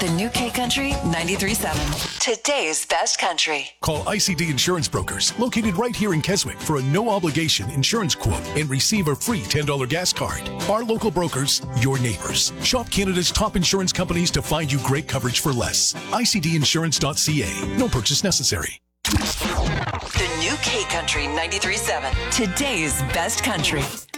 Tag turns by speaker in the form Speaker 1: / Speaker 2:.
Speaker 1: The new K Country 93.7. Today's best country.
Speaker 2: Call ICD Insurance Brokers, located right here in Keswick, for a no-obligation insurance quote and receive a free $10 gas card. Our local brokers, your neighbors. Shop Canada's top insurance companies to find you great coverage for less. ICDinsurance.ca. No purchase necessary.
Speaker 1: The new K Country 93.7. Today's best country.